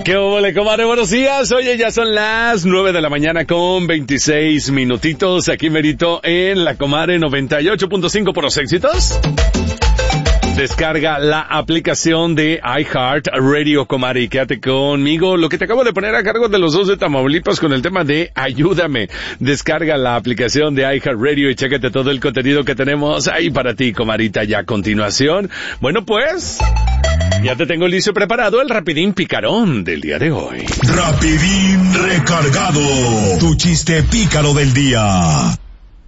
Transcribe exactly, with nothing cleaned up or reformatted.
¿Qué hubo, comadre? Buenos días. Oye, ya son las nueve de la mañana con veintiséis minutitos. Aquí merito en la comadre noventa y ocho punto cinco por los éxitos. Descarga la aplicación de iHeart Radio, comadre, y quédate conmigo. Lo que te acabo de poner a cargo de los dos de Tamaulipas con el tema de Ayúdame. Descarga la aplicación de iHeart Radio y chécate todo el contenido que tenemos ahí para ti, comadita. Y a continuación, bueno, pues, ya te tengo listo y preparado el rapidín picarón del día de hoy. Rapidín recargado. Tu chiste pícaro del día.